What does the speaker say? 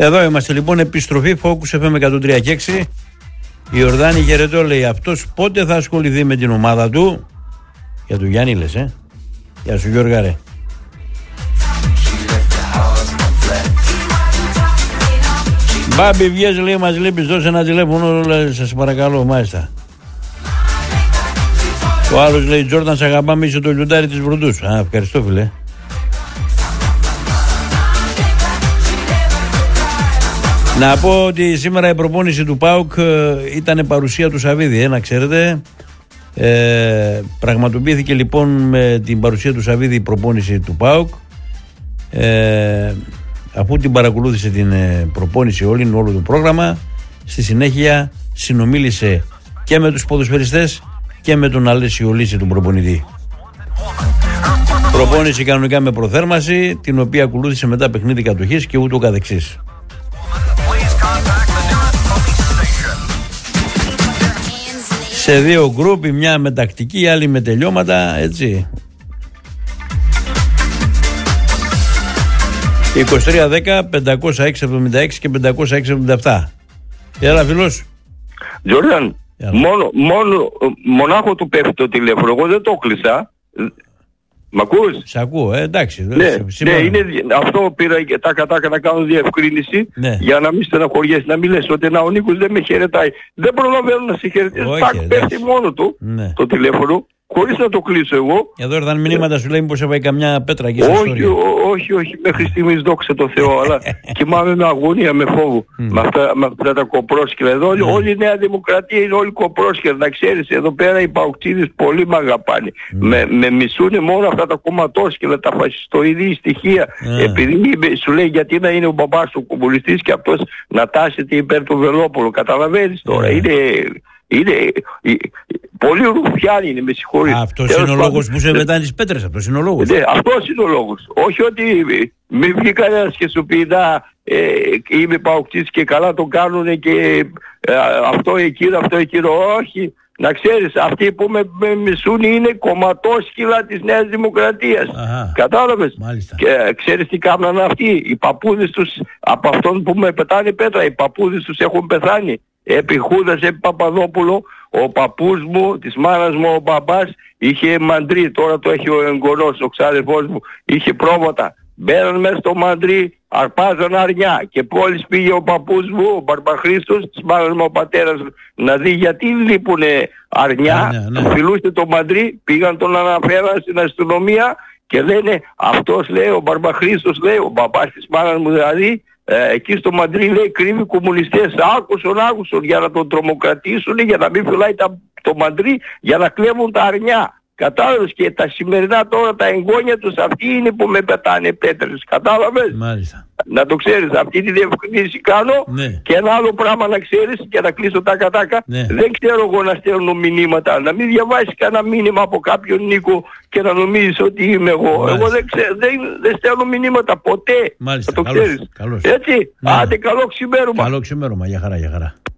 Εδώ είμαστε λοιπόν, επιστροφή Focus FM 103 και 6. Η Ιορδάνη χαιρετώ, λέει, αυτός πότε θα ασχοληθεί με την ομάδα του? Για του Γιάννη λες, Γεια σου Γιώργα ρε. Μπάμπη βγες, λέει, μας λείπεις, δώσε ένα τηλέφωνο, σας παρακαλώ, μάλιστα. Ο άλλος λέει, Τζόρνταν σ' αγαπάμε, είσαι το λιοντάρι της Βροντούς. Ευχαριστώ φίλε. Να πω ότι σήμερα η προπόνηση του ΠΑΟΚ ήταν παρουσία του Σαββίδη, να ξέρετε. Πραγματοποιήθηκε λοιπόν με την παρουσία του Σαββίδη η προπόνηση του ΠΑΟΚ. Αφού την παρακολούθησε την προπόνηση όλο το πρόγραμμα, στη συνέχεια συνομίλησε και με τους ποδοσφαιριστές και με τον Αλέσιο Λύση, τον προπονητή. Προπόνηση κανονικά με προθέρμαση, την οποία ακολούθησε μετά παιχνίδι κατοχής και ούτω καθεξής. Σε δύο γκρουπ, μια με τακτική, άλλη με τελειώματα, έτσι. 2310-506-76 και 506-77. Έλα φίλος. Τζόρνταν, μονάχο του πέφτει το τηλέφωνο, εγώ δεν το κλείσα. Μ' ακούς? Σ' ακούω, εντάξει. Ναι, είναι, αυτό πήρα και τα να κάνω διευκρίνηση, για να μην στεναχωριέσαι, να μην λες ότι ο Νίκος δεν με χαιρετάει. Δεν προλαβαίνω να σε χαιρετήσω, πέφτει μόνο του το τηλέφωνο, χωρίς να το κλείσω εγώ. Εδώ ήρθαν μηνύματα, σου λέει μήπως έβαλε καμιά πέτρα και σε ιστορία. Όχι, μέχρι στιγμής δόξα τω Θεώ, αλλά κοιμάμαι με αγωνία, με φόβο, με αυτά τα κοπρόσκυλα. Εδώ όλη η Νέα Δημοκρατία είναι όλοι κοπρόσκυλα, να ξέρεις, εδώ πέρα οι παοκτζίδες πολύ μ' αγαπάνε. Με μισούνε μόνο αυτά τα κομματόσκυλα, τα φασιστοειδή στοιχεία, επειδή σου λέει γιατί να είναι ο μπαμπάς του κομμουνιστής και αυτός να τάσεται υπέρ του Βελόπουλου, καταλαβαίνεις τώρα, είναι πολύ ρουφιάνη, είναι, με συγχωρείς. Αυτός είναι ο λόγος που σε μετάνε τις πέτρες, αυτός είναι ο λόγος. Ναι, αυτός είναι ο λόγος. Όχι ότι μην βγει κανένας και σου πει είμαι παοκτής και καλά το κάνουνε και αυτό εκείνο. Όχι. Να ξέρεις, αυτοί που με μισούν είναι κομματόσκυλα της Νέας Δημοκρατίας. Κατάλαβες? Και ξέρεις τι κάνουν αυτοί? Οι παππούδες τους, από αυτόν που με πετάνε πέτρα, οι παππούδες τους έχουν πεθάνει. Επί Χούδας, επί Παπαδόπουλο, ο παππούς μου, της μάνας μου, ο μπαμπάς, είχε μαντρί, τώρα το έχει ο εγγονός, ο ξάδερφός μου, είχε πρόβατα. Μπαίναν μέσα στο μαντρί, αρπάζαν αρνιά και μόλις πήγε ο παππούς μου, ο Μπαρμπαχρήστος, της μάνας μου ο πατέρας μου, να δει γιατί λείπουνε αρνιά, φιλούσε το μαντρί, πήγαν τον αναφέραν στην αστυνομία και λένε, αυτός λέει, ο Μπαρμπαχρήστος λέει, ο μπαμπάς της μάνας μου δηλαδή, εκεί στο μαντρί λέει κρύβει κομμουνιστές, άκουσον για να τον τρομοκρατήσουν, για να μην φυλάει το μαντρί, για να κλέβουν τα αρνιά. Κατάλαβες? Και τα σημερινά τώρα τα εγγόνια τους αυτοί είναι που με πετάνε πέτρες. Κατάλαβες? Μάλιστα. Να το ξέρεις, αυτή τη διευκρίνηση κάνω. Και ένα άλλο πράγμα να ξέρεις, και να κλείσω τα κατάκα. Δεν ξέρω εγώ να στέλνω μηνύματα. Να μην διαβάσεις κανένα μήνυμα από κάποιον Νίκο και να νομίζεις ότι είμαι εγώ. Εγώ δεν στέλνω μηνύματα ποτέ. Μάλιστα. Να το ξέρεις. Έτσι. Άντε, καλό ξημέρωμα. Καλό ξημέρωμα. Για χαρά.